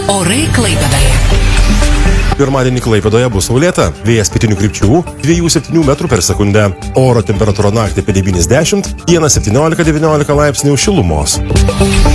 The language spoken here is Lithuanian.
Orai Klaipėdoje. Pirmadienį Klaipėdoje bus saulėta, vėjas pietinių krypčių 2–7 metrų per sekundę. Oro temperatūra naktį apie 9–10, dieną 17–19 laipsnių šilumos.